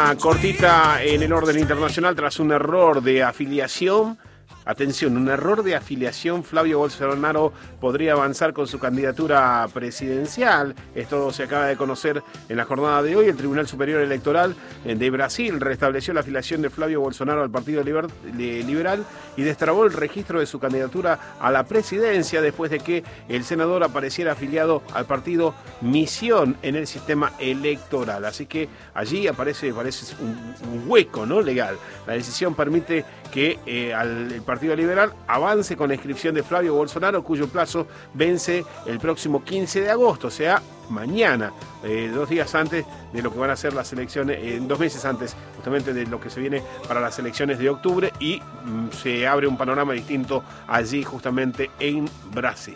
Una cortita en el orden internacional tras un error de afiliación. Atención, un error de afiliación. Flavio Bolsonaro podría avanzar con su candidatura presidencial. Esto se acaba de conocer en la jornada de hoy. El Tribunal Superior Electoral de Brasil restableció la afiliación de Flavio Bolsonaro al Partido Liberal y destrabó el registro de su candidatura a la presidencia después de que el senador apareciera afiliado al partido Misión en el sistema electoral. Así que allí parece un hueco, ¿no?, legal. La decisión permite que el Partido Liberal avance con la inscripción de Flavio Bolsonaro, cuyo plazo vence el próximo 15 de agosto, o sea, mañana, 2 días antes de lo que van a ser las elecciones, 2 meses antes justamente de lo que se viene para las elecciones de octubre, y se abre un panorama distinto allí justamente en Brasil.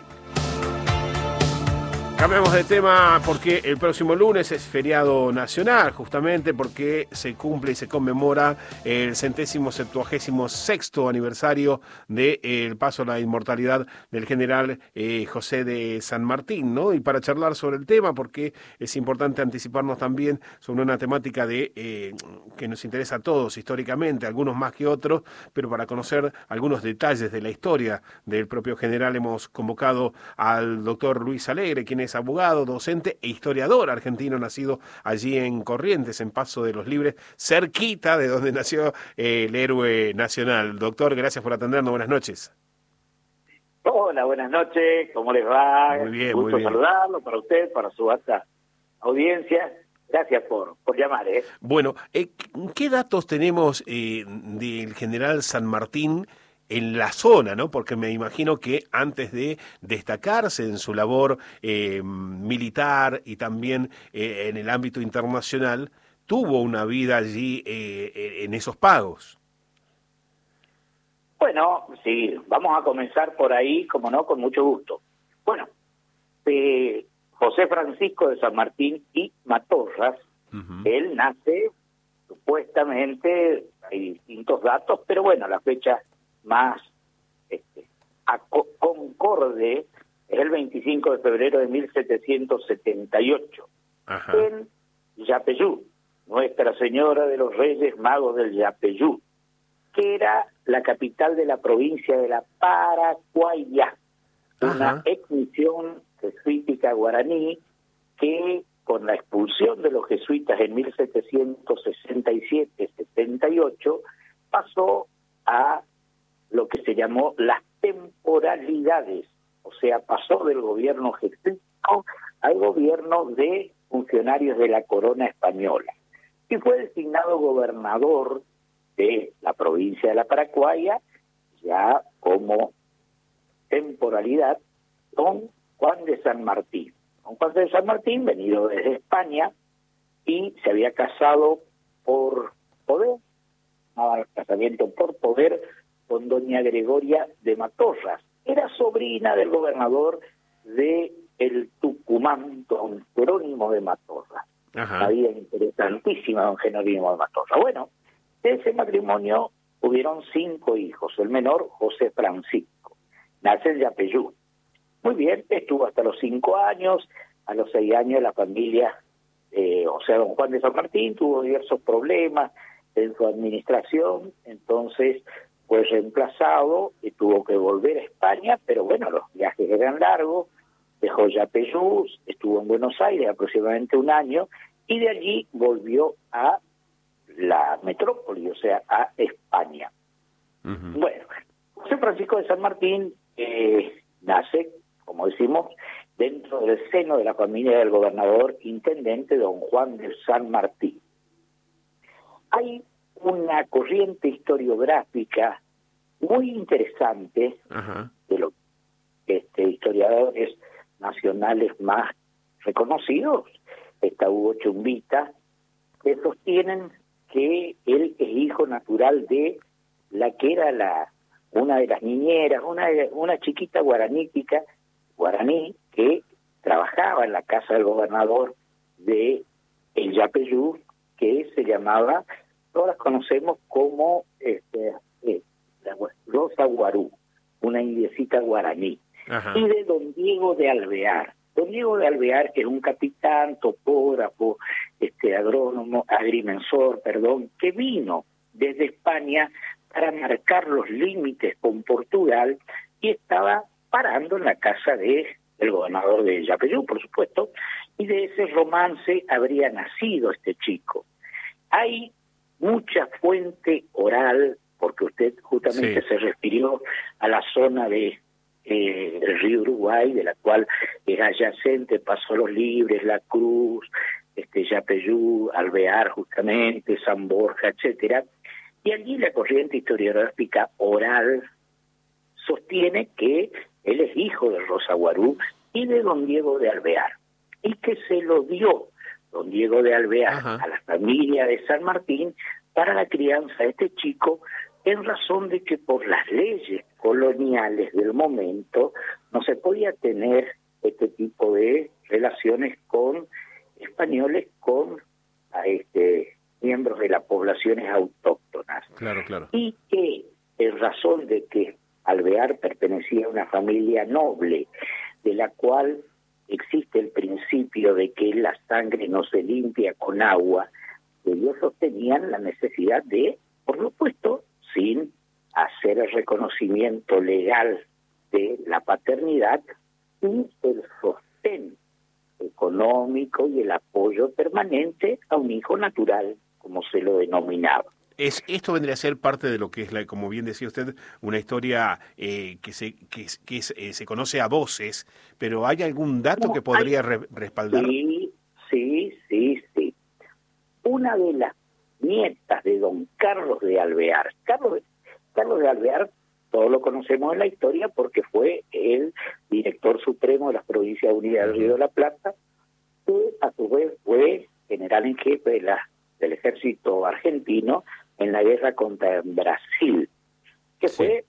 Cambiamos de tema porque el próximo lunes es feriado nacional, justamente porque se cumple y se conmemora el 176º aniversario del paso a la inmortalidad del general José de San Martín, ¿no? Y para charlar sobre el tema, porque es importante anticiparnos también sobre una temática que nos interesa a todos históricamente, algunos más que otros, pero para conocer algunos detalles de la historia del propio general hemos convocado al doctor Luis Alegre, quien es abogado, docente e historiador argentino, nacido allí en Corrientes, en Paso de los Libres, cerquita de donde nació el héroe nacional. Doctor, gracias por atendernos, buenas noches. Hola, buenas noches, ¿cómo les va? Muy bien, Gusto muy bien. saludarlo, para usted, para su alta audiencia. Gracias por llamar. Bueno, ¿qué datos tenemos del general San Martín en la zona, ¿no? Porque me imagino que antes de destacarse en su labor militar y también en el ámbito internacional, tuvo una vida allí en esos pagos. Bueno, sí, vamos a comenzar por ahí, como no, con mucho gusto. Bueno, José Francisco de San Martín y Matorras, él nace, supuestamente, hay distintos datos, pero bueno, la fecha más concorde es el 25 de febrero de 1778, en Yapeyú, Nuestra Señora de los Reyes Magos del Yapeyú, que era la capital de la provincia de la Paraguaya, una exmisión jesuítica guaraní que, con la expulsión de los jesuitas en 1767-78, pasó a lo que se llamó las temporalidades, o sea, pasó del gobierno jesuítico al gobierno de funcionarios de la corona española, y fue designado gobernador de la provincia de la Paraguaya, ya como temporalidad, don Juan de San Martín. Don Juan de San Martín, venido desde España, y se había casado por poder, casamiento por poder, con doña Gregoria de Matorras. Era sobrina del gobernador de el Tucumán, don Jerónimo de Matorras. Una vida interesantísima, don Jerónimo de Matorras. Bueno, de ese matrimonio hubieron 5 hijos. El menor, José Francisco, nace en Yapeyú. Muy bien, estuvo hasta los 5 años. A los 6 años la familia, o sea, don Juan de San Martín, tuvo diversos problemas en su administración, entonces fue reemplazado y tuvo que volver a España, pero bueno, los viajes eran largos, dejó Yapeyú, estuvo en Buenos Aires aproximadamente 1 año, y de allí volvió a la metrópoli, o sea, a España. Bueno, José Francisco de San Martín nace, como decimos, dentro del seno de la familia del gobernador intendente don Juan de San Martín. Hay una corriente historiográfica muy interesante de los historiadores nacionales más reconocidos, está Hugo Chumbita, que sostienen que él es hijo natural de la que era una de las niñeras, una chiquita guaraní que trabajaba en la casa del gobernador de el Yapeyú, que se llamaba, todas conocemos como Rosa Guarú, una indiecita guaraní, y de don Diego de Alvear. Don Diego de Alvear es un capitán, topógrafo, agrimensor, que vino desde España para marcar los límites con Portugal y estaba parando en la casa del gobernador de Yapeyú, por supuesto, y de ese romance habría nacido este chico. Hay mucha fuente oral, porque usted justamente se refirió a la zona de el río Uruguay, de la cual es adyacente Paso Los Libres, La Cruz, Yapeyú, Alvear justamente, San Borja, etcétera. Y allí la corriente historiográfica oral sostiene que él es hijo de Rosa Guarú y de don Diego de Alvear, y que se lo dio don Diego de Alvear a la familia de San Martín para la crianza de este chico, en razón de que por las leyes coloniales del momento no se podía tener este tipo de relaciones con españoles con miembros de las poblaciones autóctonas. Claro. Y que en razón de que Alvear pertenecía a una familia noble, de la cual existe el principio de que la sangre no se limpia con agua, ellos sostenían la necesidad de, por supuesto, sin hacer el reconocimiento legal de la paternidad, y el sostén económico y el apoyo permanente a un hijo natural, como se lo denominaba. Esto vendría a ser parte de lo que es, como bien decía usted, una historia que se conoce a voces, pero ¿hay algún dato que podría respaldar? Sí. Una de las nietas de don Carlos de Alvear, Carlos de Alvear, todos lo conocemos en la historia porque fue el director supremo de las Provincias Unidas del Río de la Plata, que a su vez fue general en jefe del ejército argentino en la guerra contra Brasil, que fue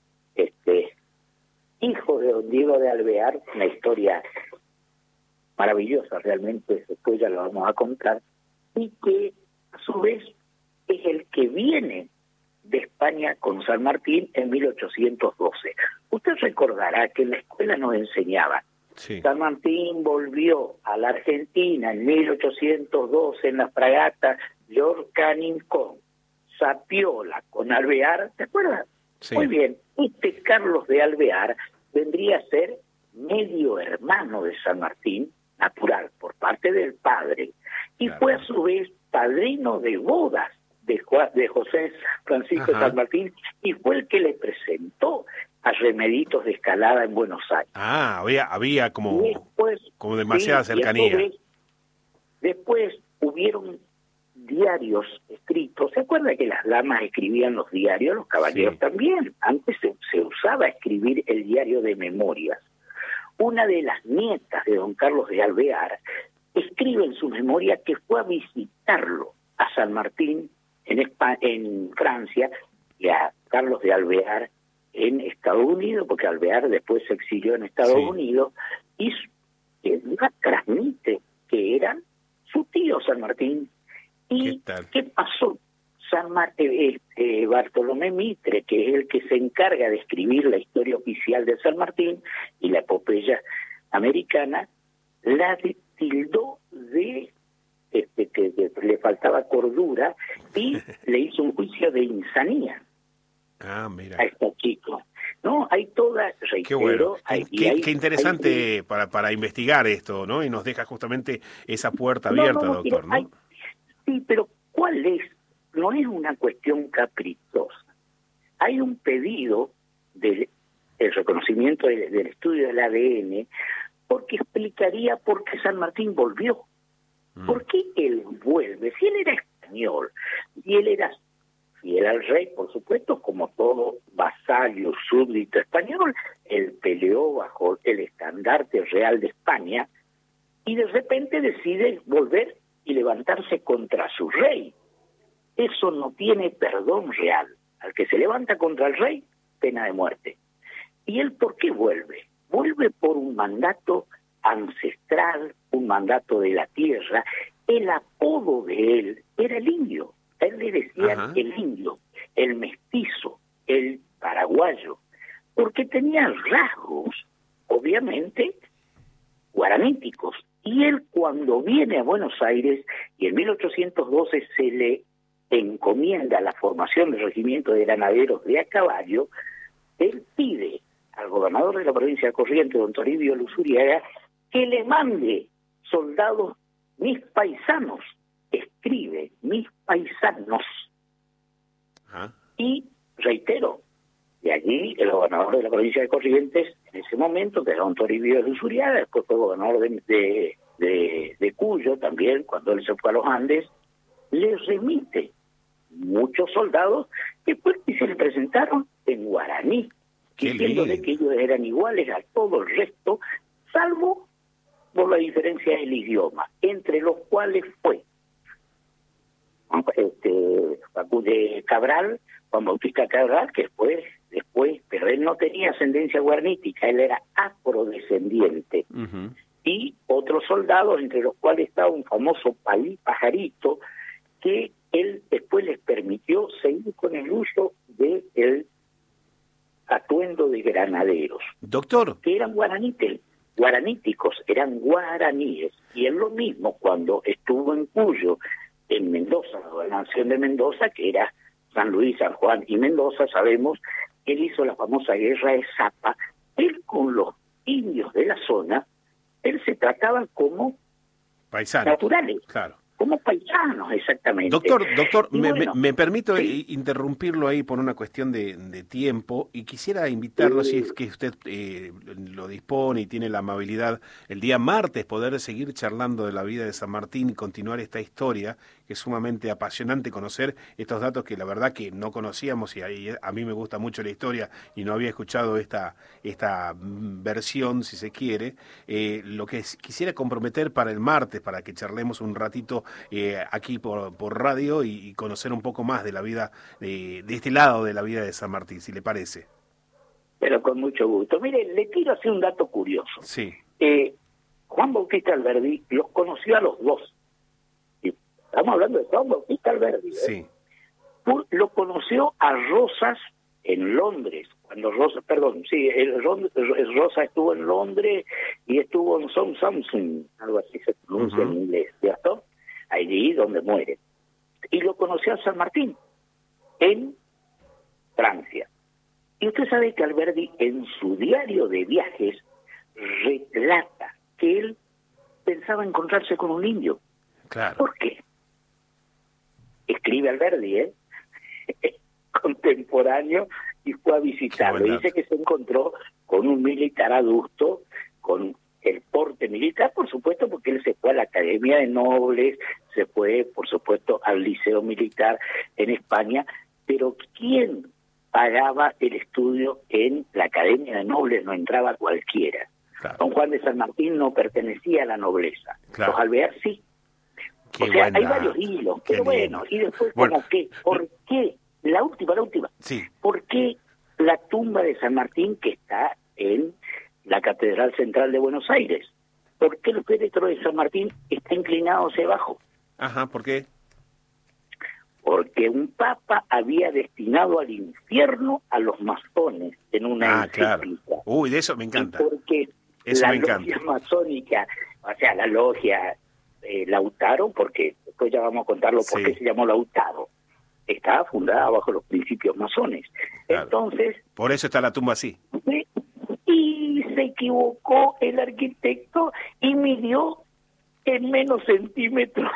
hijo de don Diego de Alvear, una historia maravillosa realmente, después ya lo vamos a contar, y que a su vez es el que viene de España con San Martín en 1812. Usted recordará que en la escuela nos enseñaba, San Martín volvió a la Argentina en 1812 en la fragata George Canning con Sapiola, con Alvear, ¿te acuerdas? Sí. Muy bien, Carlos de Alvear vendría a ser medio hermano de San Martín, natural, por parte del padre, y fue a su vez padrino de bodas de José Francisco San Martín, y fue el que le presentó a Remeditos de Escalada en Buenos Aires. Había como demasiada cercanía. Después hubieron diarios escritos. ¿Se acuerda que las damas escribían los diarios? Los caballeros también. Antes se usaba escribir el diario de memorias. Una de las nietas de don Carlos de Alvear escribe en su memoria que fue a visitarlo a San Martín en Francia y a Carlos de Alvear en Estados Unidos, porque Alvear después se exilió en Estados Unidos, y transmite que era su tío San Martín. ¿Y qué pasó? Bartolomé Mitre, que es el que se encarga de escribir la historia oficial de San Martín y la epopeya americana, la tildó de que le faltaba cordura y le hizo un juicio de insanía a este chico. No, hay toda, reitero, qué bueno, qué interesante para investigar esto, ¿no? Y nos deja justamente esa puerta abierta, doctor, ¿no? Sí, pero ¿cuál es? No es una cuestión caprichosa. Hay un pedido del reconocimiento del estudio del ADN, porque explicaría por qué San Martín volvió. ¿Por qué él vuelve? Si él era español, y él era fiel al rey, por supuesto, como todo vasallo súbdito español, él peleó bajo el estandarte real de España, y de repente decide volver y levantarse contra su rey. Eso no tiene perdón real. Al que se levanta contra el rey, pena de muerte. ¿Y él por qué vuelve? Vuelve por un mandato ancestral, un mandato de la tierra. El apodo de él era el indio. A él le decían el indio, el mestizo, el paraguayo, porque tenía rasgos, obviamente, guaraníticos. Y él, cuando viene a Buenos Aires, y en 1812 se le encomienda la formación del regimiento de granaderos de a caballo. Él pide al gobernador de la provincia de Corrientes, don Toribio Luzuriaga, que le mande soldados, mis paisanos, escribe, mis paisanos. Y reitero, de allí el gobernador de la provincia de Corrientes, en ese momento, que era don Toribio Luzuriaga, después fue gobernador de Cuyo también, cuando él se fue a los Andes, le remite muchos soldados que pues se le presentaron en guaraní, diciéndole que ellos eran iguales a todo el resto, salvo por la diferencia del idioma, entre los cuales fue Cabral, Juan Bautista Cabral, que después, pero él no tenía ascendencia guarnítica, él era afrodescendiente. Y otros soldados, entre los cuales estaba un famoso Pajarito, que él después les permitió seguir con el uso del atuendo de granaderos. Doctor. Que eran guaraníticos, eran guaraníes. Y es lo mismo cuando estuvo en Cuyo, en Mendoza, la gobernación de Mendoza, que era San Luis, San Juan y Mendoza, sabemos que él hizo la famosa guerra de Zapa. Él con los indios de la zona, él se trataba como paisanos naturales. Claro. Como paisanos, exactamente. Doctor, me permito interrumpirlo ahí por una cuestión de tiempo y quisiera invitarlo, si es que usted lo dispone y tiene la amabilidad, el día martes poder seguir charlando de la vida de San Martín y continuar esta historia, que es sumamente apasionante conocer estos datos que la verdad que no conocíamos, y ahí a mí me gusta mucho la historia y no había escuchado esta versión, si se quiere. Lo que quisiera comprometer para el martes, para que charlemos un ratito aquí por radio y conocer un poco más de la vida, de este lado de la vida de San Martín, si le parece. Pero con mucho gusto. Mire, le quiero hacer un dato curioso. Sí. Juan Bautista Alberdi los conoció a los dos. Estamos hablando de Juan Bautista Alberdi. Sí. Lo conoció a Rosas en Londres, cuando Rosa estuvo en Londres y estuvo en Southampton, algo así se pronuncia en inglés, ¿cierto? Allí donde muere. Y lo conoció a San Martín, en Francia. Y usted sabe que Alberdi en su diario de viajes relata que él pensaba encontrarse con un indio. Claro. ¿Por qué? Escribe Alberdi, contemporáneo, y fue a visitarlo. Dice que se encontró con un militar adulto, con el porte militar, por supuesto, porque él se fue a la Academia de Nobles, se fue, por supuesto, al Liceo Militar en España, pero ¿quién pagaba el estudio en la Academia de Nobles? No entraba cualquiera. Claro. Don Juan de San Martín no pertenecía a la nobleza. Claro. Los Alvear sí. Qué o sea, buena. Hay varios hilos, pero bueno, y después como que, ¿por qué? La última. Sí. ¿Por qué la tumba de San Martín, que está en la Catedral Central de Buenos Aires? ¿Por qué el féretro de San Martín está inclinado hacia abajo? Ajá, ¿por qué? Porque un papa había destinado al infierno a los masones en una encíclica. Claro. Uy, de eso me encanta. Y porque eso la logia masónica, o sea, la logia Lautaro, porque después ya vamos a contarlo por qué se llamó Lautaro, estaba fundada bajo los principios masones. Claro. Entonces... Por eso está la tumba así. Y se equivocó el arquitecto y midió en menos centímetros.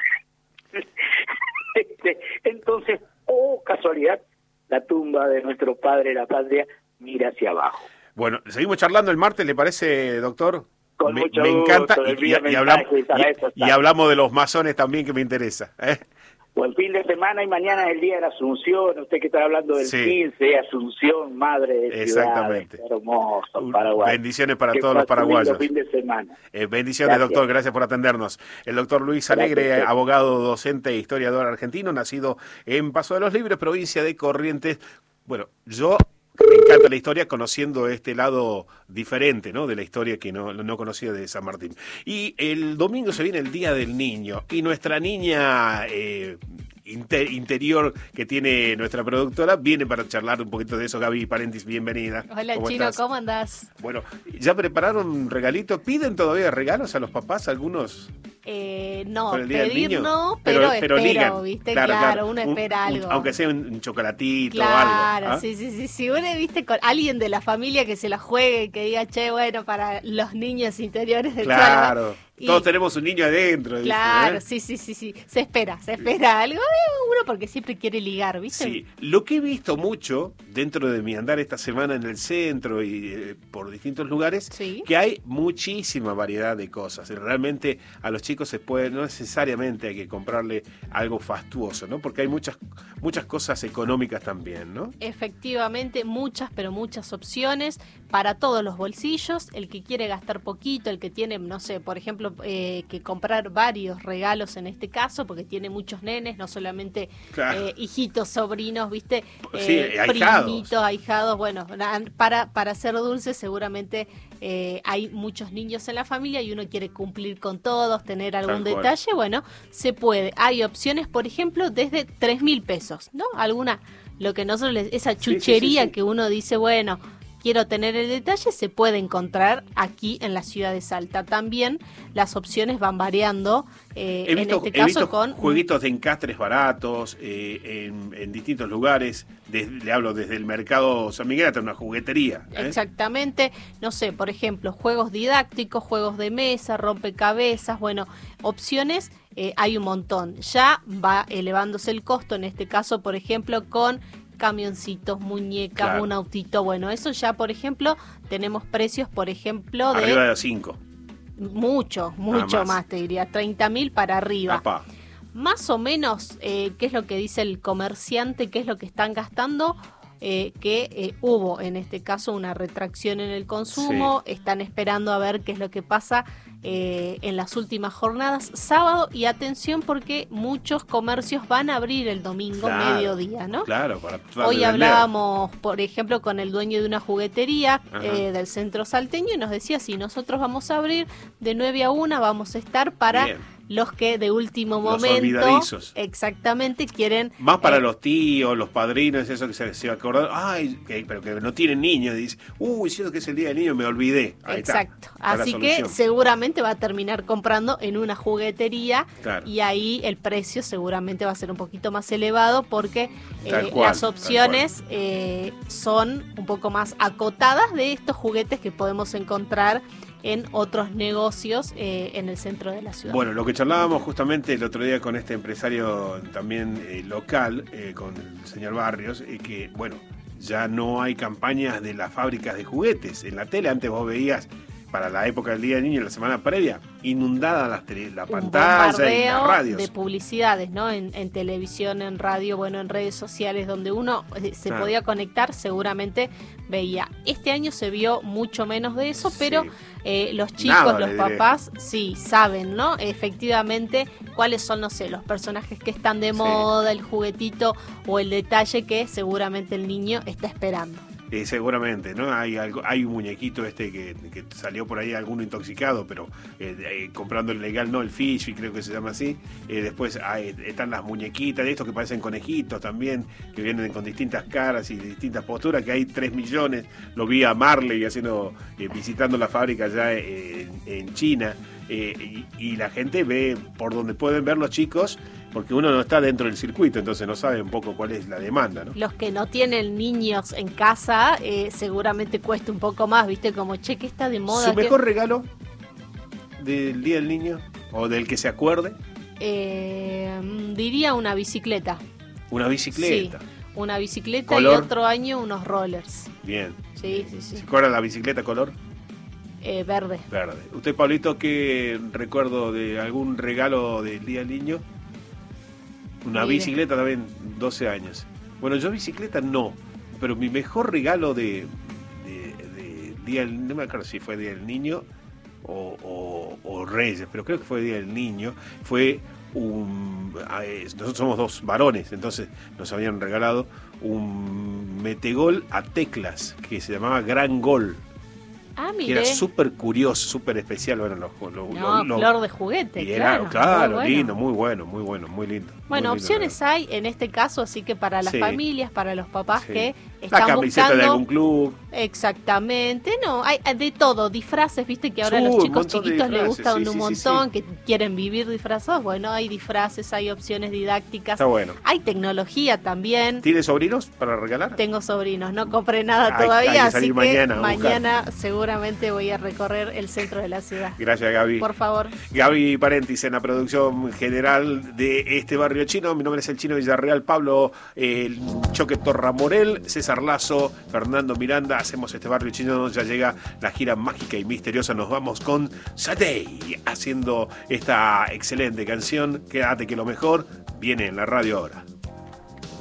Entonces, casualidad, la tumba de nuestro padre, la patria, mira hacia abajo. Bueno, seguimos charlando el martes, ¿le parece, doctor? Con mucho me encanta gusto, y hablamos de los masones también, que me interesa. Buen fin de semana, y mañana es el día de la Asunción. Usted que está hablando del 15, Asunción, madre de ciudad. Exactamente. Hermoso, Paraguay. Bendiciones para todos los paraguayos. Fin de semana. Bendiciones, doctor, gracias por atendernos. El doctor Luis Alegre, abogado, docente e historiador argentino, nacido en Paso de los Libres, provincia de Corrientes. Bueno, yo... me encanta la historia, conociendo este lado diferente, ¿no?, de la historia que no conocía de San Martín. Y el domingo se viene el Día del Niño, y nuestra niña interior que tiene nuestra productora viene para charlar un poquito de eso. Gaby Parentis, bienvenida. Hola, Chino, ¿cómo andás? Bueno, ¿ya prepararon un regalito? ¿Piden todavía regalos a los papás algunos? No, pedir no, pero espero, ligan. ¿viste? Claro, uno espera algo. Aunque sea un chocolatito claro, o algo. Claro, sí. Uno, viste, con alguien de la familia que se la juegue, que diga, che, bueno, para los niños interiores del Claro. Todos tenemos un niño adentro. Claro, dice, sí. Se espera algo. Uno porque siempre quiere ligar, ¿viste? Sí, lo que he visto mucho dentro de mi andar esta semana en el centro y por distintos lugares, que hay muchísima variedad de cosas. Realmente a los chicos se puede, no necesariamente hay que comprarle algo fastuoso, ¿no? Porque hay muchas cosas económicas también, ¿no? Efectivamente, pero muchas opciones para todos los bolsillos. El que quiere gastar poquito, el que tiene, no sé, por ejemplo, que comprar varios regalos en este caso, porque tiene muchos nenes, no solamente hijitos, sobrinos, ¿viste? Primitos, ahijados. Bueno, para hacer dulces seguramente hay muchos niños en la familia y uno quiere cumplir con todos, tener algún detalle. Bueno, se puede. Hay opciones, por ejemplo, desde 3.000 pesos, ¿no? Lo que nosotros, esa chuchería que uno dice, bueno, quiero tener el detalle, se puede encontrar aquí en la ciudad de Salta. También las opciones van variando. He visto con jueguitos de encastres baratos en distintos lugares. Le hablo desde el mercado San Miguel hasta una juguetería. Exactamente. No sé, por ejemplo, juegos didácticos, juegos de mesa, rompecabezas. Bueno, opciones hay un montón. Ya va elevándose el costo, en este caso, por ejemplo, con camioncitos, muñecas, un autito. Bueno, eso ya, por ejemplo, tenemos precios, por ejemplo, arriba de 5. Mucho más, te diría, 30.000 para arriba. Apá. Más o menos, ¿qué es lo que dice el comerciante? ¿Qué es lo que están gastando? Que hubo, en este caso, una retracción en el consumo. Están esperando a ver qué es lo que pasa en las últimas jornadas, sábado, y atención porque muchos comercios van a abrir el domingo mediodía, ¿no? Claro, hoy hablábamos, por ejemplo, con el dueño de una juguetería del centro salteño y nos decía, si nosotros vamos a abrir de 9 a 1, vamos a estar para los que de último momento, exactamente, quieren... Más para los tíos, los padrinos, eso que se va a acordar, pero que no tienen niños, dice, siento que es el día del niño, me olvidé. Ahí exacto, así que seguramente va a terminar comprando en una juguetería y ahí el precio seguramente va a ser un poquito más elevado porque las opciones son un poco más acotadas de estos juguetes que podemos encontrar en otros negocios en el centro de la ciudad. Bueno, lo que charlábamos justamente el otro día con este empresario también local, con el señor Barrios, que bueno, ya no hay campañas de las fábricas de juguetes. En la tele antes vos veías, para la época del Día del Niño, la semana previa, inundada la pantalla y las radios. De publicidades, ¿no? En televisión, en radio, bueno, en redes sociales, donde uno se podía conectar, seguramente veía. Este año se vio mucho menos de eso, pero los chicos, los papás, saben, ¿no? Efectivamente, cuáles son, no sé, los personajes que están de moda, el juguetito o el detalle que seguramente el niño está esperando. Seguramente, ¿no? Hay un muñequito que salió por ahí, alguno intoxicado, pero comprando el legal, no, el Fish, creo que se llama así. Después están las muñequitas de estos que parecen conejitos también, que vienen con distintas caras y distintas posturas, que hay 3 millones. Lo vi a Marley visitando la fábrica allá en China. Y la gente ve por donde pueden ver los chicos, porque uno no está dentro del circuito, entonces no sabe un poco cuál es la demanda, ¿no? Los que no tienen niños en casa, seguramente cuesta un poco más, ¿viste? Como, ¿qué está de moda? ¿Su mejor regalo del Día del Niño? ¿O del que se acuerde? Diría una bicicleta. ¿Una bicicleta? Sí, una bicicleta. ¿Color? Y otro año unos rollers. Bien. Sí. ¿Se acuerda la bicicleta color? Verde. ¿Usted, Pablito, qué recuerdo de algún regalo del Día del Niño? Una bicicleta también, 12 años. Bueno, yo bicicleta no, pero mi mejor regalo de Día del Niño, no me acuerdo si fue Día del Niño o Reyes, pero creo que fue Día del Niño, fue nosotros somos 2 varones, entonces nos habían regalado un metegol a teclas que se llamaba Gran Gol. Que era súper curioso, súper especial. Bueno, flor de juguete, y era, claro, bueno. lindo, muy bueno, muy lindo. Bueno, muy lindo, opciones hay en este caso, así que para las familias, para los papás que la están camiseta buscando... de algún club. Exactamente, no, hay de todo, disfraces, viste que ahora a los chicos chiquitos les gustan un montón, que quieren vivir disfrazados, bueno, hay disfraces, hay opciones didácticas, está bueno. Hay tecnología también. ¿Tienes sobrinos para regalar? Tengo sobrinos, no compré nada todavía, así que mañana seguramente voy a recorrer el centro de la ciudad. Gracias, Gaby. Por favor. Gaby Parentis en la producción general de este barrio chino. Mi nombre es el Chino Villarreal, Pablo el Choque Torramorel, César Lazo, Fernando Miranda. Hacemos este barrio chino, ya llega la gira mágica y misteriosa. Nos vamos con Satey haciendo esta excelente canción. Quédate que lo mejor viene en la radio ahora.